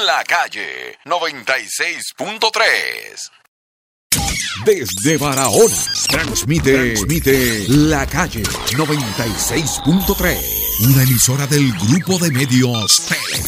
La Calle 96.3. Desde Barahona, transmite La Calle 96.3, una emisora del grupo de medios Tele.